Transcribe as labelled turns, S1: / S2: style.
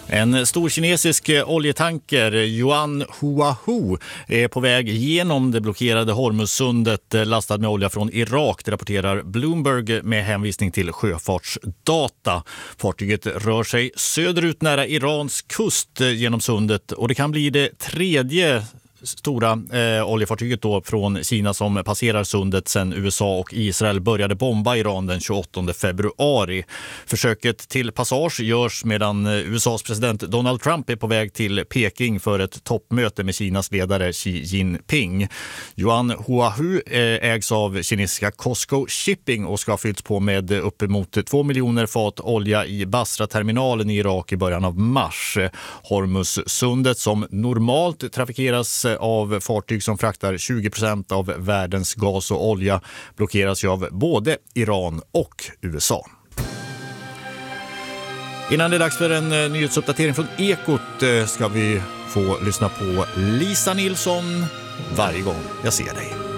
S1: En stor kinesisk oljetanker, Yuan Huahu, är på väg genom det blockerade Hormuzsundet lastad med olja från Irak. Det rapporterar Bloomberg med hänvisning till sjöfartsdata. Fartyget rör sig söderut nära Irans kust genom sundet och det kan bli det tredje stora oljefartyget då från Kina som passerar sundet sedan USA och Israel började bomba Iran den 28 februari. Försöket till passage görs medan USAs president Donald Trump är på väg till Peking för ett toppmöte med Kinas ledare Xi Jinping. Yuan Huahu ägs av kinesiska COSCO Shipping och ska ha fyllts på med uppemot 2 miljoner fat olja i Basra-terminalen i Irak i början av mars. Hormuzsundet, som normalt trafikeras av fartyg som fraktar 20% av världens gas och olja, blockeras ju av både Iran och USA. Innan det är dags för en nyhetsuppdatering från Ekot ska vi få lyssna på Lisa Nilsson varje gång jag ser dig.